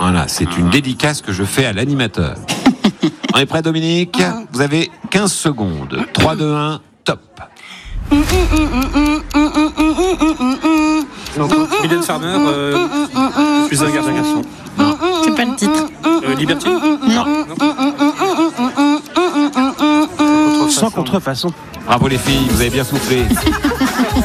Voilà, c'est une dédicace que je fais à l'animateur. On est prêt, Dominique? Vous avez 15 secondes. 3, 2, 1, top. Mylène Farmer, je suis un garçon. C'est pas le titre. Libertine? Non. Sans contrefaçon. Bravo les filles, vous avez bien soufflé.